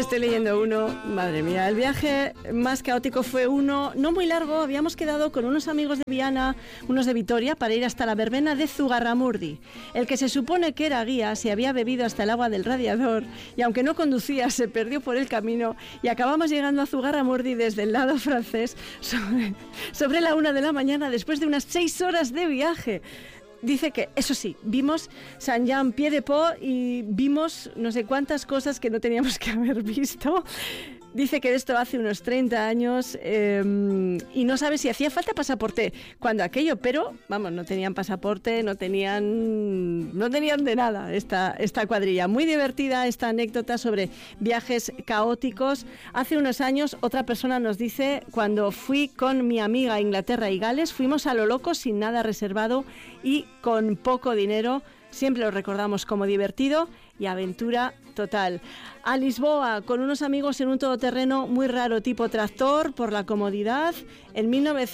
Estoy leyendo uno, madre mía, el viaje más caótico fue uno, no muy largo, habíamos quedado con unos amigos de Viana, unos de Vitoria, para ir hasta la verbena de Zugarramurdi. El que se supone que era guía se había bebido hasta el agua del radiador y aunque no conducía se perdió por el camino y acabamos llegando a Zugarramurdi desde el lado francés sobre la 1 de la mañana después de unas 6 horas de viaje. Dice que, eso sí, vimos Saint-Jean-Pied-de-Port y vimos no sé cuántas cosas que no teníamos que haber visto. Dice que de esto hace unos 30 años y no sabe si hacía falta pasaporte cuando aquello, pero, vamos, no tenían pasaporte, no tenían de nada esta cuadrilla. Muy divertida esta anécdota sobre viajes caóticos. Hace unos años otra persona nos dice, cuando fui con mi amiga a Inglaterra y Gales, fuimos a lo loco sin nada reservado y con poco dinero. Siempre lo recordamos como divertido y aventura total. A Lisboa, con unos amigos en un todoterreno muy raro tipo tractor por la comodidad. En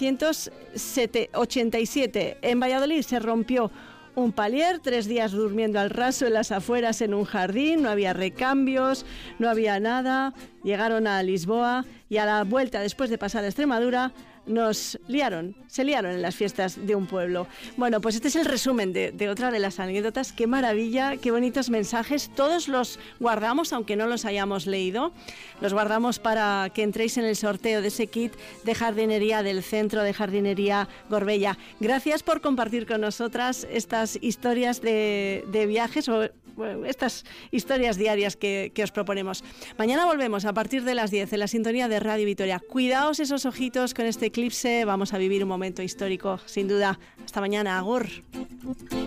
1987 en Valladolid se rompió un palier, 3 días durmiendo al raso en las afueras en un jardín, no había recambios, no había nada. Llegaron a Lisboa y a la vuelta, después de pasar a Extremadura, se liaron en las fiestas de un pueblo. Bueno, pues este es el resumen de otra de las anécdotas. Qué maravilla, qué bonitos mensajes. Todos los guardamos, aunque no los hayamos leído. Los guardamos para que entréis en el sorteo de ese kit de jardinería del Centro de Jardinería Gorbella. Gracias por compartir con nosotras estas historias de viajes o estas historias diarias que os proponemos. Mañana volvemos a partir de las 10 en la sintonía de Radio Vitoria. Cuidaos esos ojitos con este eclipse, vamos a vivir un momento histórico, sin duda. Hasta mañana, agur.